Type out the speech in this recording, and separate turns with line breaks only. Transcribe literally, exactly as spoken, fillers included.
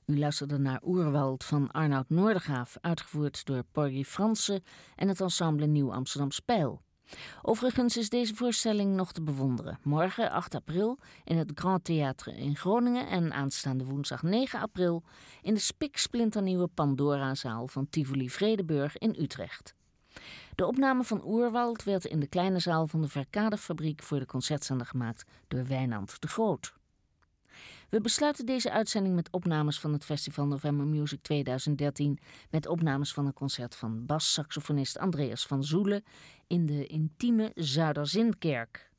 U luisterde naar Oerwoud van Arnoud Noordegaaf, uitgevoerd door Porgy Fransen en het ensemble Nieuw Amsterdam Spijl. Overigens is deze voorstelling nog te bewonderen. Morgen, acht april, in het Grand Theatre in Groningen en aanstaande woensdag negen april in de spiksplinternieuwe Pandora-zaal van Tivoli Vredenburg in Utrecht. De opname van Oerwoud werd in de kleine zaal van de Verkadefabriek voor de concertzender gemaakt door Wijnand de Groot. We besluiten deze uitzending met opnames van het Festival November Music twintig dertien... met opnames van een concert van bassaxofonist Andreas van Zoelen in de intieme Zuiderzindkerk.